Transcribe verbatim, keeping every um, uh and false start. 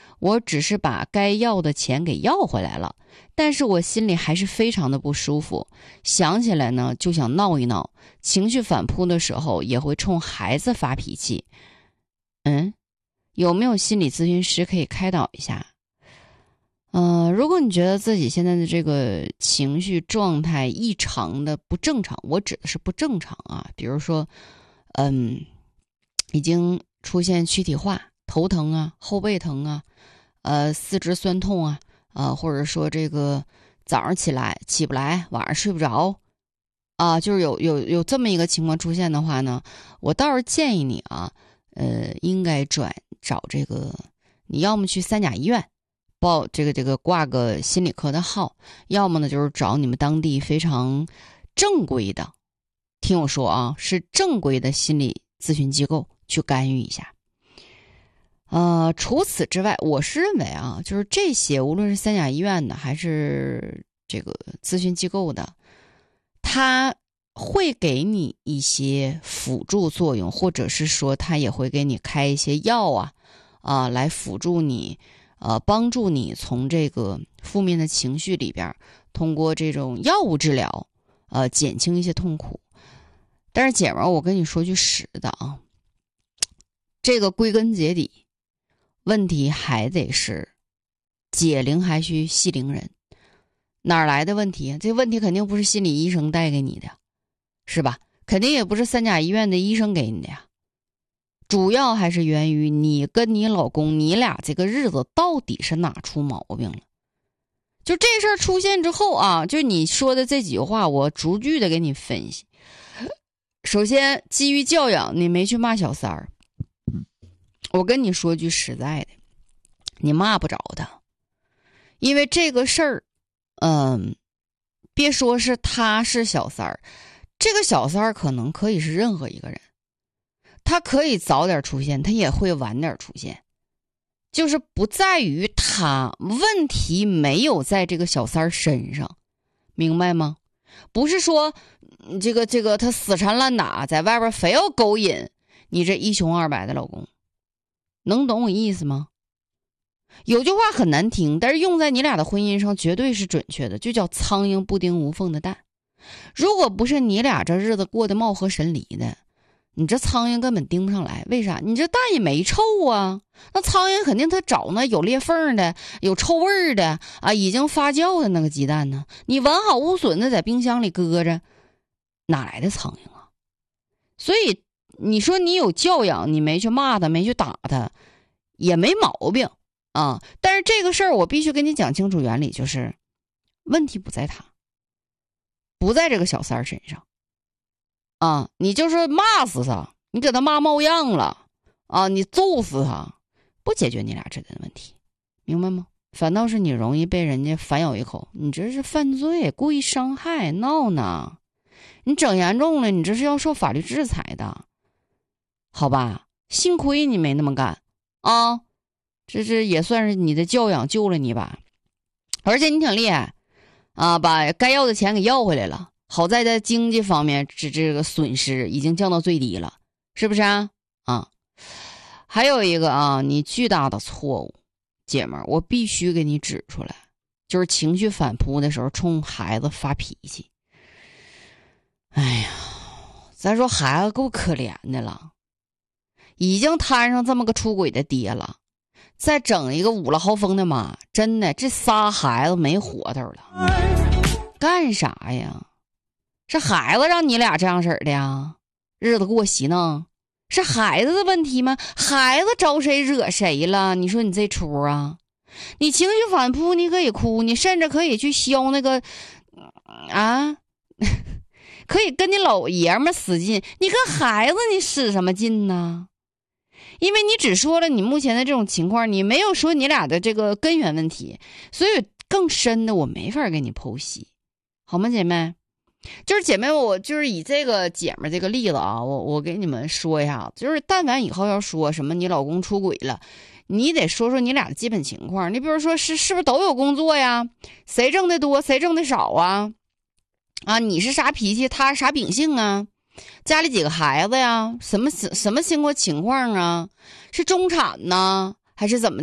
我只是把该要的钱给要回来了，但是我心里还是非常的不舒服，想起来呢就想闹一闹，情绪反扑的时候也会冲孩子发脾气。嗯，有没有心理咨询师可以开导一下？呃，如果你觉得自己现在的这个情绪状态异常的不正常，我指的是不正常啊，比如说，嗯，已经出现躯体化，头疼啊，后背疼啊，呃，四肢酸痛啊，啊，或者说这个早上起来起不来，晚上睡不着，啊，就是有有有这么一个情况出现的话呢，我倒是建议你啊，呃，应该转找这个，你要么去三甲医院。报这个这个挂个心理科的号，要么呢就是找你们当地非常正规的，听我说啊，是正规的心理咨询机构去干预一下。呃，除此之外，我是认为啊，就是这些无论是三甲医院的还是这个咨询机构的，它会给你一些辅助作用，或者是说它也会给你开一些药啊啊来辅助你。呃，帮助你从这个负面的情绪里边，通过这种药物治疗，呃，减轻一些痛苦。但是姐们儿，我跟你说句实的啊，这个归根结底，问题还得是解铃还须系铃人。哪儿来的问题？这问题肯定不是心理医生带给你的，是吧？肯定也不是三甲医院的医生给你的呀。主要还是源于你跟你老公，你俩这个日子到底是哪出毛病了？就这事儿出现之后啊，就你说的这几句话，我逐句的给你分析。首先，基于教养，你没去骂小三儿。我跟你说句实在的，你骂不着他，因为这个事儿，嗯，别说是他是小三儿，这个小三儿可能可以是任何一个人。他可以早点出现，他也会晚点出现，就是不在于他，问题没有在这个小三儿身上，明白吗？不是说这个这个他死缠烂打，在外边非要勾引你这一穷二白的老公，能懂我意思吗？有句话很难听，但是用在你俩的婚姻上绝对是准确的，就叫苍蝇不叮无缝的蛋。如果不是你俩这日子过得貌合神离的，你这苍蝇根本盯不上来，为啥？你这蛋也没臭啊，那苍蝇肯定它找那有裂缝的、有臭味的啊，已经发酵的那个鸡蛋呢。你完好无损的在冰箱里搁着，哪来的苍蝇啊？所以你说你有教养，你没去骂他，没去打他，也没毛病啊。但是这个事儿我必须跟你讲清楚原理，就是问题不在他，不在这个小三儿身上。啊，你就是骂死他，你给他骂冒样了啊，你揍死他，不解决你俩之间的问题，明白吗？反倒是你容易被人家反咬一口，你这是犯罪，故意伤害，闹呢，你整严重了，你这是要受法律制裁的，好吧？幸亏你没那么干啊，这这也算是你的教养救了你吧，而且你挺厉害啊，把该要的钱给要回来了。好在在经济方面，这这个损失已经降到最低了，是不是啊？啊，还有一个啊，你巨大的错误，姐们儿，我必须给你指出来，就是情绪反扑的时候冲孩子发脾气。哎呀，咱说孩子够可怜的了，已经摊上这么个出轨的爹了，再整一个五了豪风的妈，真的这仨孩子没活头了，干啥呀？是孩子让你俩这样式儿的呀？日子过稀弄，是孩子的问题吗？孩子招谁惹谁了？你说你这出啊？你情绪反扑，你可以哭，你甚至可以去削那个啊，可以跟你老爷们使劲，你跟孩子你使什么劲呢？因为你只说了你目前的这种情况，你没有说你俩的这个根源问题，所以更深的我没法给你剖析，好吗，姐妹？就是姐妹，我就是以这个姐妹这个例子啊，我我给你们说一下，就是但凡以后要说什么你老公出轨了，你得说说你俩的基本情况。你比如说是是不是都有工作呀？谁挣的多，谁挣的少啊？啊，你是啥脾气，他是啥秉性啊？家里几个孩子呀？什么什么情况情况啊？是中产呢，还是怎么？